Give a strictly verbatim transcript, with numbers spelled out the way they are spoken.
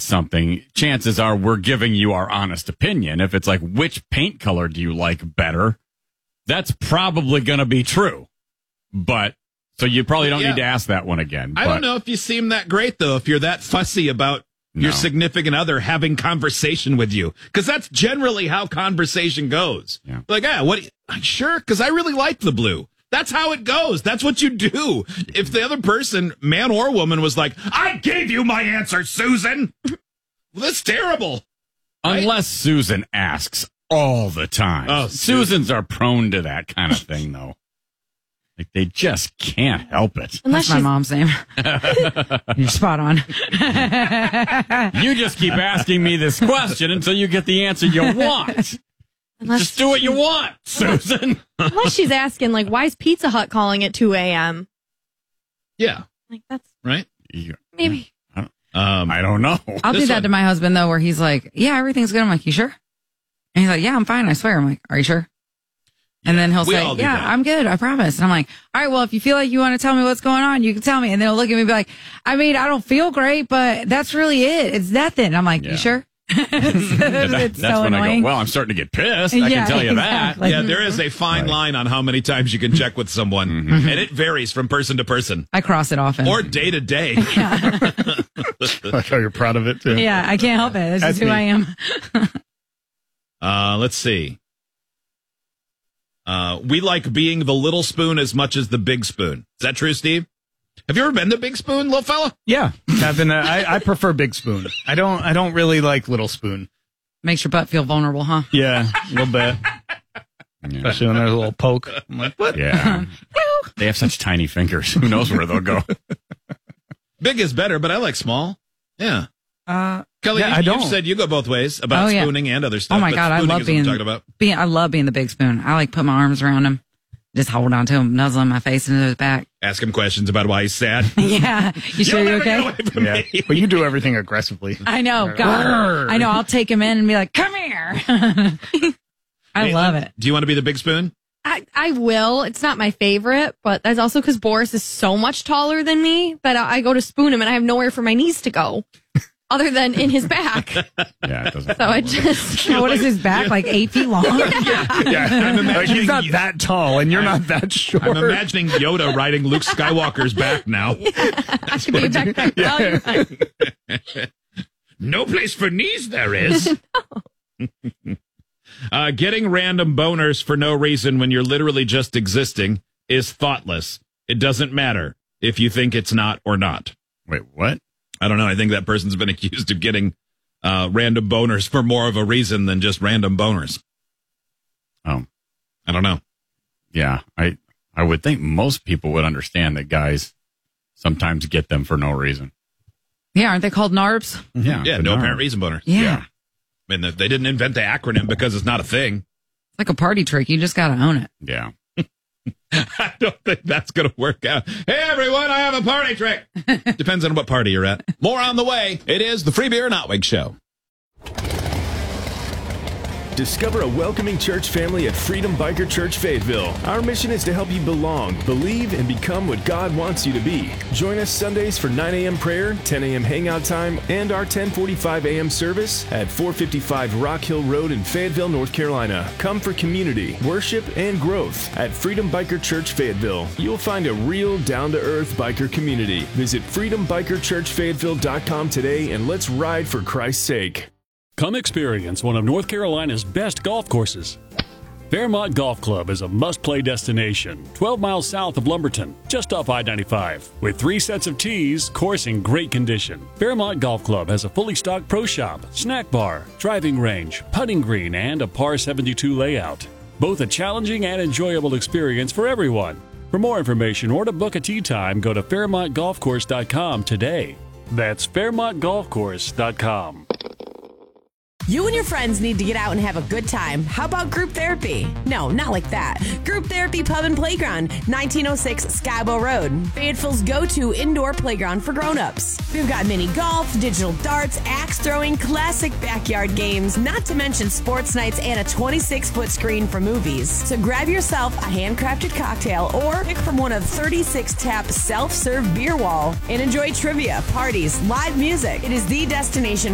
something, chances are we're giving you our honest opinion. If it's like, which paint color do you like better? That's probably going to be true. But so you probably don't yeah. need to ask that one again. I but, don't know if you seem that great, though, if you're that fussy about no. your significant other having conversation with you. Because that's generally how conversation goes. Yeah. Like, ah, what? Sure, because I really like the blue. That's how it goes. That's what you do. If the other person, man or woman, was like, I gave you my answer, Susan. Well, that's terrible. Unless right? Susan asks all the time. Oh, Susans are prone to that kind of thing, though. Like, they just can't help it. Unless That's my mom's name. You're spot on. You just keep asking me this question until you get the answer you want. Unless just do what you want, Susan. Unless she's asking, like, why is Pizza Hut calling at two a.m.? Yeah. Like, that's... Right? Yeah. Maybe. I don't, um, I don't know. I'll This do that one. to my husband, though, where he's like, yeah, everything's good. I'm like, you sure? And he's like, yeah, I'm fine. I swear. I'm like, are you sure? And then he'll we say, all do yeah, that. I'm good. I promise. And I'm like, all right, well, if you feel like you want to tell me what's going on, you can tell me. And then he'll look at me and be like, I mean, I don't feel great, but that's really it. It's nothing. I'm like, Yeah. you sure? Yeah, that- It's that's so when annoying. I go, well, I'm starting to get pissed. I Yeah, can tell you exactly. Yeah, there is a fine Right. line on how many times you can check with someone. Mm-hmm. And it varies from person to person. I cross it often. Or day to day. Like how you're proud of it, too. yeah, I can't help it. That's That's just who me. I am. Uh, let's see. Uh, we like being the little spoon as much as the big spoon. Is that true, Steve? Have you ever been the big spoon, little fella? Yeah. I've been, uh, I, I prefer Big Spoon. I don't I don't really like Little Spoon. Makes your butt feel vulnerable, huh? Yeah, a little bit. Yeah. Especially when there's a little poke. I'm like, what? Yeah. They have such tiny fingers. Who knows where they'll go? Big is better, but I like small. Yeah. Uh, Kelly, Yeah, you, I don't. you've said you go both ways about Oh, yeah. spooning and other stuff. oh my but God, I spooning love is what I'm being, talking about. being, I love being the big spoon. I like put my arms around him, just hold on to him, nuzzle in my face into his back. Ask him questions about why he's sad. Yeah. You sure You'll you're never get okay? away from Yeah. me. But you do everything aggressively. I know. God. Grrr. I know. I'll take him in and be like, come here. I love it. Do you want to be the big spoon? I, I will. It's not my favorite, but that's also because Boris is so much taller than me that I, I go to spoon him and I have nowhere for my knees to go other than in his back. So Yeah, it doesn't. I just... What is his back? Like eight feet long? Yeah. I'm Like, imagining he's not you- that tall, and you're not that short. I'm imagining Yoda riding Luke Skywalker's back now. I could be back there. Oh, you're fine. No place for knees there is. uh, getting random boners for no reason when you're literally just existing is thoughtless. It doesn't matter if you think it's not or not. Wait, what? I don't know. I think that person's been accused of getting uh, random boners for more of a reason than just random boners. Oh, I don't know. yeah. I I would think most people would understand that guys sometimes get them for no reason. Yeah. Aren't they called N A R Bs? Yeah. Yeah, but no apparent reason boner. Yeah. Yeah. I mean, they didn't invent the acronym because it's not a thing. It's like a party trick. You just got to own it. Yeah. I don't think that's going to work out. Hey, everyone, I have a party trick. Depends on what party you're at. More on the way. It is the Free Beer and Outwig Show. Discover a welcoming church family at Freedom Biker Church Fayetteville. Our mission is to help you belong, believe, and become what God wants you to be. Join us Sundays for nine a.m. prayer, ten a.m. hangout time, and our ten forty-five a.m. service at four fifty-five Rock Hill Road in Fayetteville, North Carolina. Come for community, worship, and growth at Freedom Biker Church Fayetteville. You'll find a real, down-to-earth biker community. Visit freedom biker church fayetteville dot com today and let's ride for Christ's sake. Come experience one of North Carolina's best golf courses. Fairmont Golf Club is a must-play destination, twelve miles south of Lumberton, just off I ninety-five. With three sets of tees, course in great condition. Fairmont Golf Club has a fully stocked pro shop, snack bar, driving range, putting green, and a par seventy-two layout. Both a challenging and enjoyable experience for everyone. For more information or to book a tee time, go to fairmont golf course dot com today. That's fairmont golf course dot com. You and your friends need to get out and have a good time. How about group therapy? No, not like that. Group Therapy Pub and Playground, nineteen oh six Skybo Road. Fayetteville's go-to indoor playground for grown-ups. We've got mini golf, digital darts, axe throwing, classic backyard games, not to mention sports nights and a twenty-six foot screen for movies. So grab yourself a handcrafted cocktail or pick from one of thirty-six tap self-serve beer wall and enjoy trivia, parties, live music. It is the destination